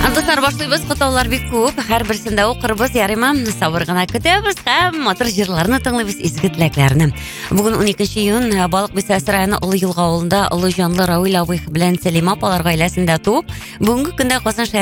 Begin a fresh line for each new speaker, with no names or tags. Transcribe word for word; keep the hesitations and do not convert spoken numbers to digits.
Достар, башлыйбыз, кутаулар бик күп. Һәр берсендә укырбыз, ярыймы? Сабыр гына көтәбез һәм матур җырларны тыңлыйбыз, изге теләкләрне. Бүген уникенче июнь Балык Бистәсе районы Олы Елга авылында Олы Җанлы Равил абый белән Сәлимә апалар гаиләсендә туып, бүгенге көндә Казан